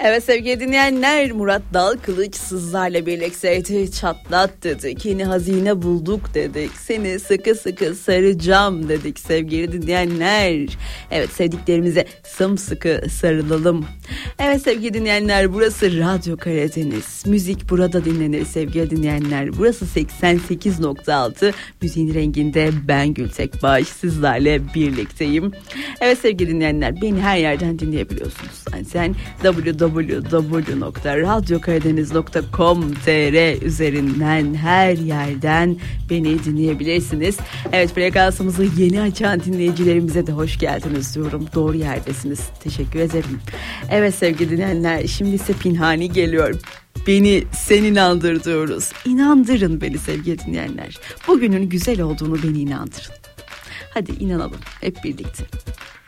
Evet sevgili dinleyenler, Murat Dalkılıç sizlerle birlikteydi. Çatlat dedik, yeni hazine bulduk dedik, seni sıkı sıkı saracağım dedik sevgili dinleyenler. Evet, sevdiklerimize sımsıkı sarılalım. Evet sevgili dinleyenler, burası Radyo Karadeniz. Müzik burada dinlenir sevgili dinleyenler. Burası 88.6, müziğin renginde ben Gültekbaş sizlerle birlikteyim. Evet sevgili dinleyenler, beni her yerden dinleyebiliyorsunuz. Yani sen www.radyokaradeniz.com.tr üzerinden her yerden beni dinleyebilirsiniz. Evet, frekansımızı yeni açan dinleyicilerimize de hoş geldiniz diyorum. Doğru yerdesiniz. Teşekkür ederim. Evet sevgili dinleyenler, şimdi ise Pinhani geliyor. Beni sen inandır diyoruz. İnandırın beni sevgili dinleyenler. Bugünün güzel olduğunu beni inandırın. Hadi inanalım hep birlikte.